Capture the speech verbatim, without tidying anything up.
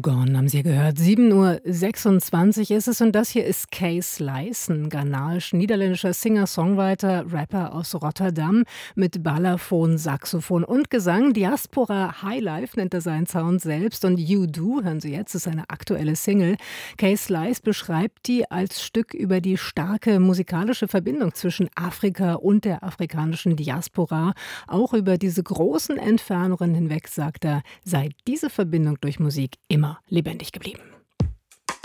Gone haben Sie gehört. sieben Uhr sechsundzwanzig ist es und das hier ist Kay Slice, ein ghanaisch-niederländischer Singer-Songwriter, Rapper aus Rotterdam mit Balafon, Saxophon und Gesang. Diaspora Highlife nennt er seinen Sound selbst und You Do, hören Sie jetzt, ist eine aktuelle Single. Kay Slice beschreibt die als Stück über die starke musikalische Verbindung zwischen Afrika und der afrikanischen Diaspora. Auch über diese großen Entfernungen hinweg, sagt er, sei diese Verbindung durch Musik immer lebendig geblieben.